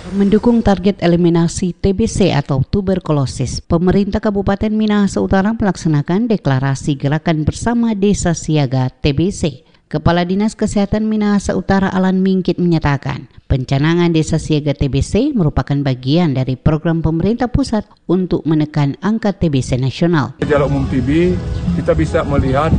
Mendukung target eliminasi TBC atau tuberkulosis, pemerintah Kabupaten Minahasa Utara melaksanakan deklarasi gerakan bersama Desa Siaga TBC. Kepala Dinas Kesehatan Minahasa Utara Alan Mingkit menyatakan, pencanangan Desa Siaga TBC merupakan bagian dari program pemerintah pusat untuk menekan angka TBC nasional. Gejala umum TB kita bisa melihat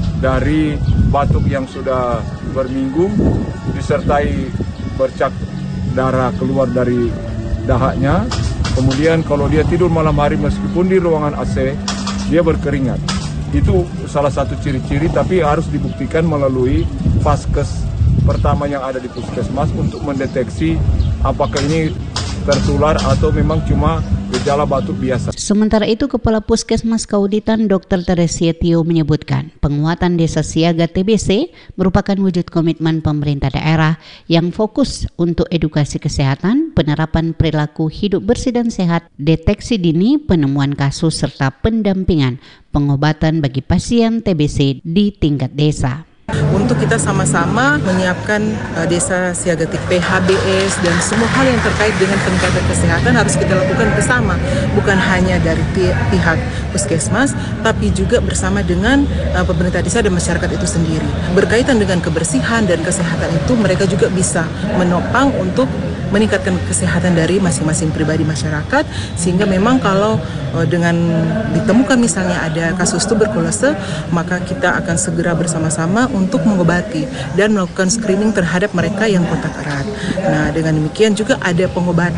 dari batuk yang sudah berminggu disertai bercak darah keluar dari dahaknya. Kemudian kalau dia tidur malam hari meskipun di ruangan AC, dia berkeringat. Itu salah satu ciri-ciri, tapi harus dibuktikan melalui vaskes pertama yang ada di puskesmas untuk mendeteksi apakah ini tertular atau memang cuma gejala batuk biasa. Sementara itu, Kepala Puskesmas Kauditan Dr. Teresia Tio menyebutkan penguatan Desa Siaga TBC merupakan wujud komitmen pemerintah daerah yang fokus untuk edukasi kesehatan, penerapan perilaku hidup bersih dan sehat, deteksi dini, penemuan kasus, serta pendampingan pengobatan bagi pasien TBC di tingkat desa. Untuk kita sama-sama menyiapkan Desa Siaga PHBS dan semua hal yang terkait dengan peningkatan kesehatan harus kita lakukan bersama, bukan hanya dari pihak puskesmas, tapi juga bersama dengan pemerintah desa dan masyarakat itu sendiri. Berkaitan dengan kebersihan dan kesehatan itu, mereka juga bisa menopang untuk meningkatkan kesehatan dari masing-masing pribadi masyarakat, sehingga memang kalau dengan ditemukan misalnya ada kasus tuberkulose, maka kita akan segera bersama-sama untuk mengobati dan melakukan screening terhadap mereka yang kontak erat. Nah, dengan demikian juga ada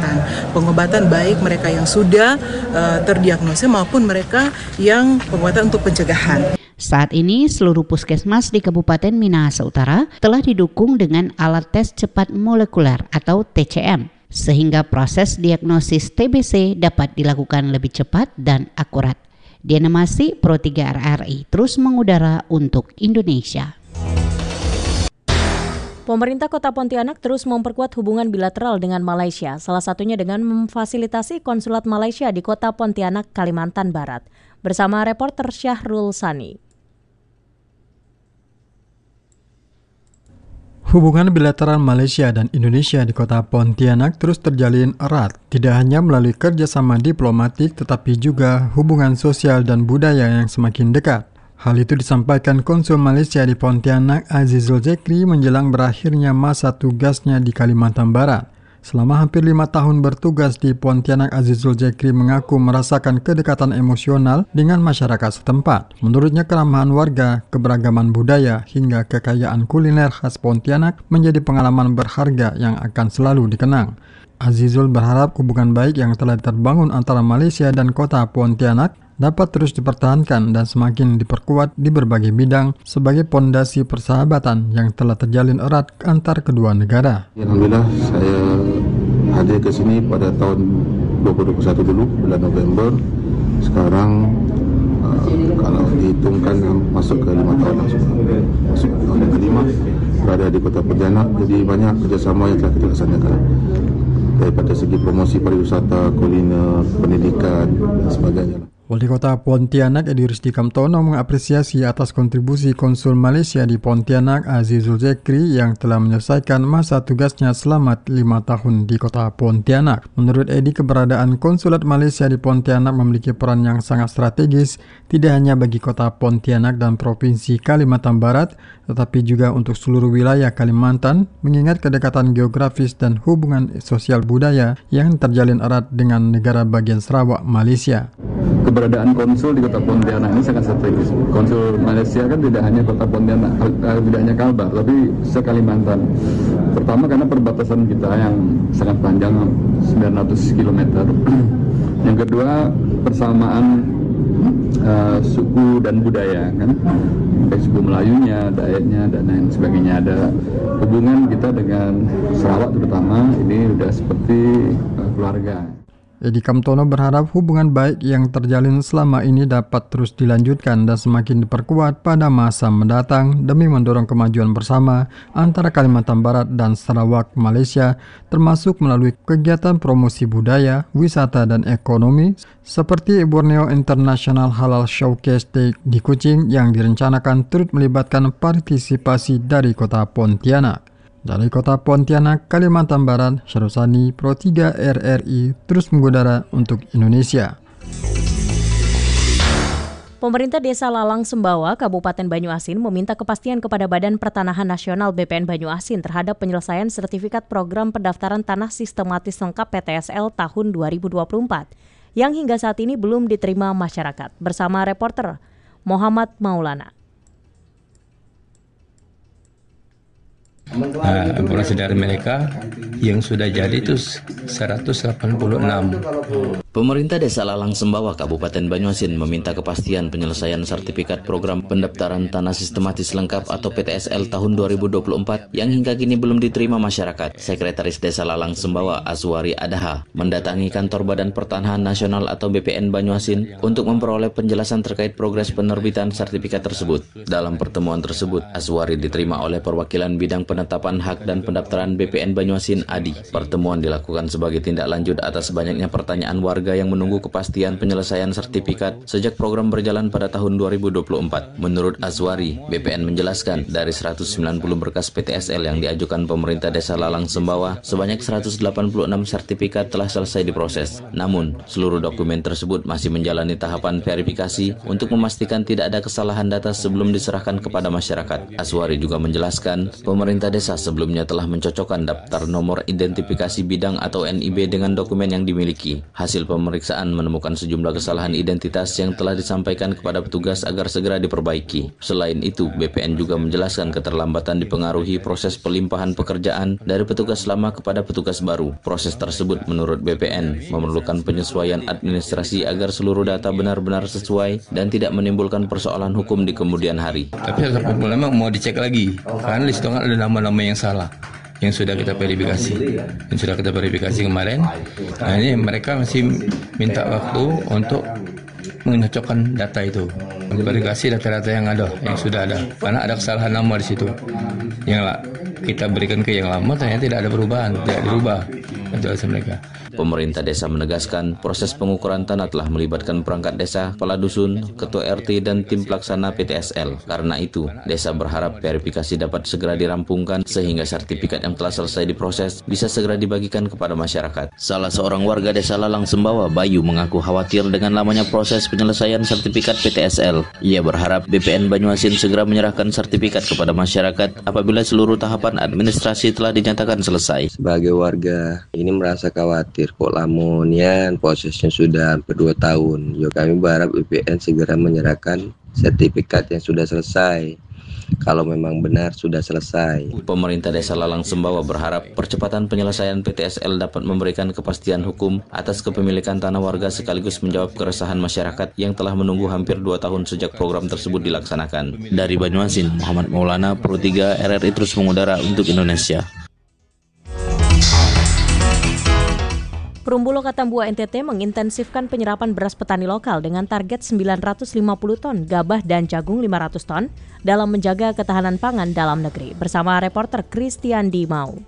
pengobatan baik mereka yang sudah terdiagnosis maupun mereka yang pengobatan untuk pencegahan. Saat ini, seluruh puskesmas di Kabupaten Minahasa Utara telah didukung dengan alat tes cepat molekuler atau TCM, sehingga proses diagnosis TBC dapat dilakukan lebih cepat dan akurat. Diana Masih, Pro 3 RRI, terus mengudara untuk Indonesia. Pemerintah Kota Pontianak terus memperkuat hubungan bilateral dengan Malaysia, salah satunya dengan memfasilitasi konsulat Malaysia di Kota Pontianak, Kalimantan Barat. Bersama reporter Syahrul Sani. Hubungan bilateral Malaysia dan Indonesia di Kota Pontianak terus terjalin erat, tidak hanya melalui kerjasama diplomatik tetapi juga hubungan sosial dan budaya yang semakin dekat. Hal itu disampaikan Konsul Malaysia di Pontianak Azizul Zekri menjelang berakhirnya masa tugasnya di Kalimantan Barat. Selama hampir 5 tahun bertugas di Pontianak, Azizul Zekri mengaku merasakan kedekatan emosional dengan masyarakat setempat. Menurutnya, keramahan warga, keberagaman budaya, hingga kekayaan kuliner khas Pontianak menjadi pengalaman berharga yang akan selalu dikenang. Azizul berharap hubungan baik yang telah terbangun antara Malaysia dan Kota Pontianak dapat terus dipertahankan dan semakin diperkuat di berbagai bidang sebagai pondasi persahabatan yang telah terjalin erat antar kedua negara. Alhamdulillah, saya hadir ke sini pada tahun 2021 dulu, bulan November. Sekarang kalau dihitungkan masuk ke 5 tahun langsung. Masuk ke tahun yang kelima, berada di Kota Pontianak. Jadi banyak kerjasama yang telah kita laksanakan. Daripada segi promosi pariwisata, kuliner, pendidikan dan sebagainya. Wali Kota Pontianak Edi Rusdi Kamtono mengapresiasi atas kontribusi Konsul Malaysia di Pontianak Azizul Zekri yang telah menyelesaikan masa tugasnya selama 5 tahun di Kota Pontianak. Menurut Edi, keberadaan Konsulat Malaysia di Pontianak memiliki peran yang sangat strategis, tidak hanya bagi Kota Pontianak dan Provinsi Kalimantan Barat, tetapi juga untuk seluruh wilayah Kalimantan, mengingat kedekatan geografis dan hubungan sosial budaya yang terjalin erat dengan negara bagian Sarawak, Malaysia. Keberadaan konsul di Kota Pontianak ini sangat strategis. Konsul Malaysia kan tidak hanya Kota Pontianak, tidak hanya Kalbar, tapi se-Kalimantan. Pertama karena perbatasan kita yang sangat panjang, 900 km. Yang kedua, persamaan suku dan budaya, kan? Baik suku Melayunya, Dayaknya, dan lain sebagainya. Ada hubungan kita dengan Sarawak terutama, ini sudah seperti keluarga. Edi Kamtono berharap hubungan baik yang terjalin selama ini dapat terus dilanjutkan dan semakin diperkuat pada masa mendatang demi mendorong kemajuan bersama antara Kalimantan Barat dan Sarawak, Malaysia, termasuk melalui kegiatan promosi budaya, wisata, dan ekonomi seperti Borneo International Halal Showcase Day di Kuching yang direncanakan turut melibatkan partisipasi dari Kota Pontianak. Dari kota Pontianak, Kalimantan Barat, Syarusani, Pro 3 RRI terus mengudara untuk Indonesia. Pemerintah Desa Lalang Sembawa, Kabupaten Banyuasin meminta kepastian kepada Badan Pertanahan Nasional BPN Banyuasin terhadap penyelesaian sertifikat program pendaftaran tanah sistematis lengkap PTSL tahun 2024 yang hingga saat ini belum diterima masyarakat. Bersama reporter Muhammad Maulana. Informasi dari mereka yang sudah jadi itu 186. Pemerintah Desa Lalang Sembawa, Kabupaten Banyuasin meminta kepastian penyelesaian sertifikat program pendaftaran tanah sistematis lengkap atau PTSL tahun 2024 yang hingga kini belum diterima masyarakat. Sekretaris Desa Lalang Sembawa, Azwari Adaha, mendatangi kantor Badan Pertanahan Nasional atau BPN Banyuasin untuk memperoleh penjelasan terkait progres penerbitan sertifikat tersebut. Dalam pertemuan tersebut, Azwari diterima oleh perwakilan bidang penetapan hak dan pendaftaran BPN Banyuasin Adi. Pertemuan dilakukan sebagai tindak lanjut atas banyaknya pertanyaan warga yang menunggu kepastian penyelesaian sertifikat sejak program berjalan pada tahun 2024. Menurut Azwari, BPN menjelaskan dari 190 berkas PTSL yang diajukan pemerintah Desa Lalang Sembawa, sebanyak 186 sertifikat telah selesai diproses. Namun, seluruh dokumen tersebut masih menjalani tahapan verifikasi untuk memastikan tidak ada kesalahan data sebelum diserahkan kepada masyarakat. Azwari juga menjelaskan, pemerintah desa sebelumnya telah mencocokkan daftar nomor identifikasi bidang atau NIB dengan dokumen yang dimiliki. Hasil pemeriksaan menemukan sejumlah kesalahan identitas yang telah disampaikan kepada petugas agar segera diperbaiki. Selain itu, BPN juga menjelaskan keterlambatan dipengaruhi proses pelimpahan pekerjaan dari petugas lama kepada petugas baru. Proses tersebut menurut BPN memerlukan penyesuaian administrasi agar seluruh data benar-benar sesuai dan tidak menimbulkan persoalan hukum di kemudian hari. Tapi memang mau dicek lagi, karena di situ kan ada nama-nama yang salah yang sudah kita verifikasi kemarin. Nah, ini mereka masih minta waktu untuk menyocokkan data itu, verifikasi data-data yang ada, yang sudah ada, karena ada kesalahan nama di situ. Yang kita berikan ke yang lama ternyata tidak ada perubahan, tidak dirubah penjelasan mereka. Pemerintah desa menegaskan proses pengukuran tanah telah melibatkan perangkat desa, kepala dusun, ketua RT, dan tim pelaksana PTSL. Karena itu, desa berharap verifikasi dapat segera dirampungkan sehingga sertifikat yang telah selesai diproses bisa segera dibagikan kepada masyarakat. Salah seorang warga Desa Lalang Sembawa, Bayu, mengaku khawatir dengan lamanya proses penyelesaian sertifikat PTSL. Ia berharap BPN Banyuasin segera menyerahkan sertifikat kepada masyarakat apabila seluruh tahapan administrasi telah dinyatakan selesai. Sebagai warga, ini merasa khawatir. Kok lamonian prosesnya sudah hampir 2 tahun. Kami berharap BPN segera menyerahkan sertifikat yang sudah selesai. Kalau memang benar sudah selesai. Pemerintah Desa Lalang Sembawa berharap percepatan penyelesaian PTSL dapat memberikan kepastian hukum atas kepemilikan tanah warga sekaligus menjawab keresahan masyarakat yang telah menunggu hampir 2 tahun sejak program tersebut dilaksanakan. Dari Banyuasin, Muhammad Maulana, Pro 3 RRI terus mengudara untuk Indonesia. Perumbulok Atambua NTT mengintensifkan penyerapan beras petani lokal dengan target 950 ton, gabah dan jagung 500 ton dalam menjaga ketahanan pangan dalam negeri. Bersama reporter Christian Dimau.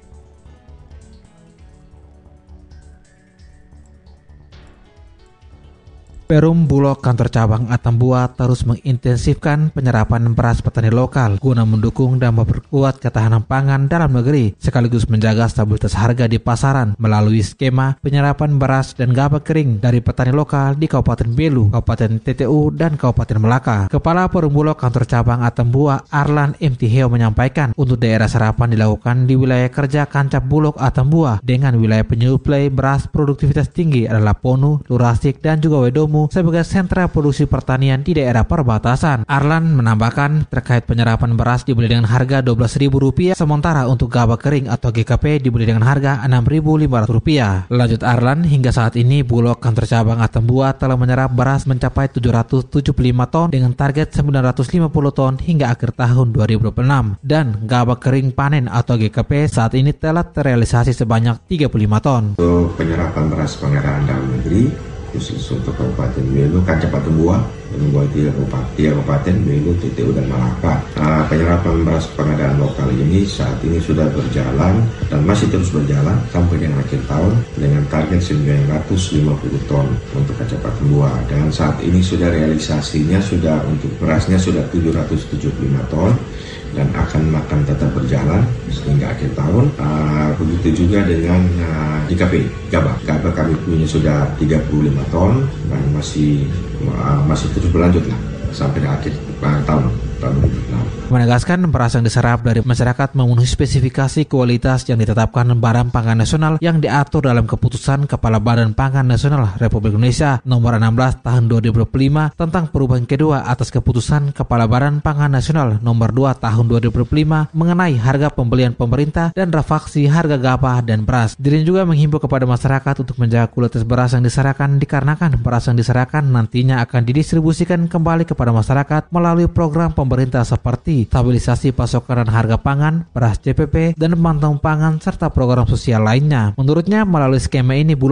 Perum Bulog Kantor Cabang Atambua terus mengintensifkan penyerapan beras petani lokal guna mendukung dan memperkuat ketahanan pangan dalam negeri sekaligus menjaga stabilitas harga di pasaran melalui skema penyerapan beras dan gabah kering dari petani lokal di Kabupaten Belu, Kabupaten TTU, dan Kabupaten Melaka. Kepala Perum Bulog Kantor Cabang Atambua Arlan Imtiheo menyampaikan untuk daerah serapan dilakukan di wilayah kerja Kancap Bulog Atambua dengan wilayah penyuplai beras produktivitas tinggi adalah Ponu, Lurasik, dan juga Wedomu sebagai sentra produksi pertanian di daerah perbatasan. Arlan menambahkan terkait penyerapan beras dibeli dengan harga Rp12.000, sementara untuk gabah kering atau GKP dibeli dengan harga Rp6.500. Lanjut Arlan, hingga saat ini Bulog Kantor Cabang Atambua telah menyerap beras mencapai 775 ton dengan target 950 ton hingga akhir tahun 2026. Dan gabah kering panen atau GKP saat ini telah terrealisasi sebanyak 35 ton. Untuk penyerapan beras pengadaan dalam negeri khusus untuk Kabupaten Belu, Kancap Atambua, dengan 3 kabupaten Belu, TTU, dan Malaka. Penyerapan beras pengadaan lokal ini saat ini sudah berjalan dan masih terus berjalan sampai dengan akhir tahun dengan target 950 ton untuk Kancap Atambua. Dan saat ini sudah realisasinya sudah untuk berasnya sudah 775 ton dan akan tetap berjalan sehingga akhir tahun. Begitu juga dengan JKP Gabah. Gabah kami punya sudah 35 ton dan masih terus berlanjut lah sampai akhir tahun 2026. Menegaskan beras yang diserap dari masyarakat memenuhi spesifikasi kualitas yang ditetapkan Badan Pangan Nasional yang diatur dalam Keputusan Kepala Badan Pangan Nasional Republik Indonesia Nomor 16 Tahun 2025 tentang perubahan kedua atas Keputusan Kepala Badan Pangan Nasional Nomor 2 Tahun 2025 mengenai harga pembelian pemerintah dan refaksi harga gabah dan beras. Dirin juga menghimbau kepada masyarakat untuk menjaga kualitas beras yang diserahkan dikarenakan beras yang diserahkan nantinya akan didistribusikan kembali kepada masyarakat melalui program pemerintah seperti stabilisasi pasokan dan harga pangan, beras CPP, dan pemantauan pangan serta program sosial lainnya. Menurutnya, melalui skema ini